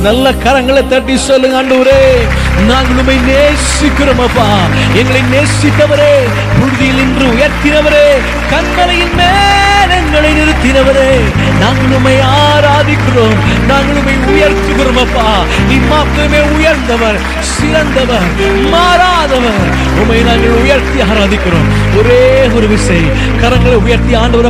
நல்ல கரங்களை தட்டி சொல்லுங்க, ஆண்டவரே நாங்கள் உம்மை நேசிக்கிறோம் அப்பா. எங்களை நேசித்தவரே, புழுதியில் இன்று உயர்த்தினவரே, கண்மலையின் மேல் எங்களை நிறுத்தினவரே, நாங்கள் உம்மை ஆராதிக்கிறோம், நாங்கள் உம்மை உயர்த்துகிறோம் அப்பா. நீ மாத்திரமே உயர்ந்தவர், சிறந்தவர், மாறாதவர். உம்மை நாங்கள் உயர்த்தி ஆராதிக்கிறோம். ஒரே ஒரு விசை கரங்களை உயர்த்தி ஆண்டவரை